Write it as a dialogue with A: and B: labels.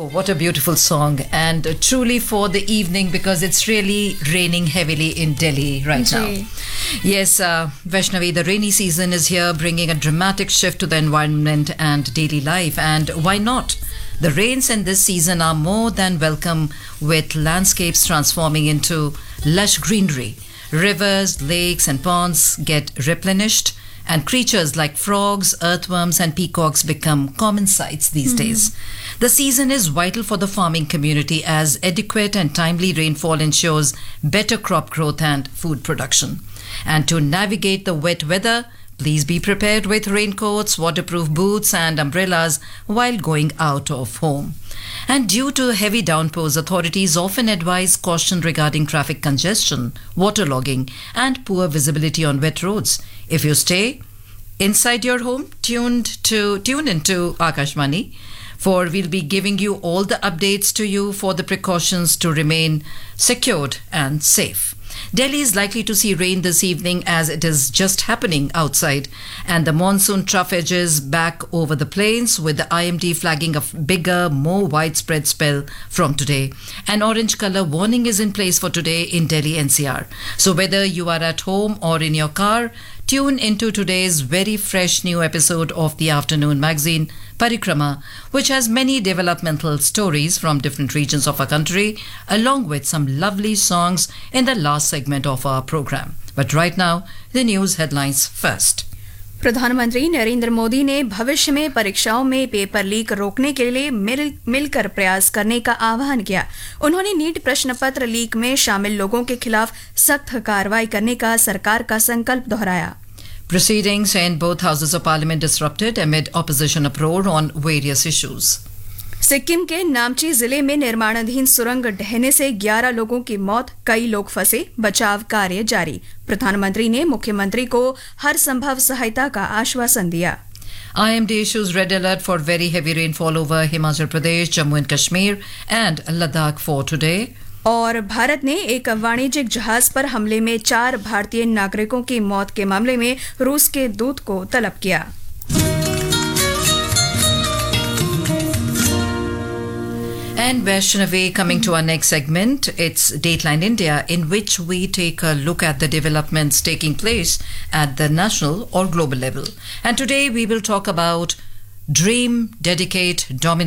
A: What a beautiful song, and truly for the evening because it's really raining heavily in Delhi right now. Yes, Vaishnavi, the rainy season is here, bringing a dramatic shift to the environment and daily life. And why not? The rains in this season are more than welcome, with landscapes transforming into lush greenery. Rivers, lakes, and ponds get replenished, and creatures like frogs, earthworms, and peacocks become common sights these days. The season is vital for the farming community as adequate and timely rainfall ensures better crop growth and food production. And to navigate the wet weather, please be prepared with raincoats, waterproof boots, and umbrellas while going out of home. And due to heavy downpours, authorities often advise caution regarding traffic congestion, waterlogging, and poor visibility on wet roads. If you stay inside your home, tune into Akashvani, for we'll be giving you all the updates to you for the precautions to remain secured and safe. Delhi is likely to see rain this evening as it is just happening outside, and the monsoon trough edges back over the plains, with the IMD flagging a bigger, more widespread spell from today. An orange color warning is in place for today in Delhi NCR. So whether you are at home or in your car, tune into today's very fresh new episode of the afternoon magazine Parikrama, which has many developmental stories from different regions of our country, along with some lovely songs in the last segment of our program. But right now, the news headlines first.
B: प्रधानमंत्री नरेंद्र मोदी ने भविष्य में परीक्षाओं में paper leak रोकने के लिए मिलकर प्रयास करने का आह्वान किया। उन्होंने नीट प्रश्न पत्र लीक में शामिल लोगों के खिलाफ सख्त कार्रवाई करने का सरकार का संकल्प दोहराया।
A: Proceedings in both houses of parliament disrupted amid opposition uproar on various issues.
B: Sikkim के नामची जिले में निर्माणाधीन सुरंग ढहने से 11 लोगों की मौत, कई लोग फंसे, बचाव कार्य जारी। प्रधानमंत्री ने मुख्यमंत्री को हर संभव सहायता का आश्वासन दिया।
A: IMD issues red alert for very heavy rainfall over Himachal Pradesh, Jammu and Kashmir and Ladakh for today.
B: और भारत ने एक वाणिज्यिक जहाज पर हमले में 4 भारतीय नागरिकों की मौत के मामले में रूस के दूत को तलब किया।
A: And Vaishnavi, coming to our next segment, it's Dateline India, in which we take a look at the developments taking place at the national or global level. And today we will talk about Dream, Dedicate, Dominate.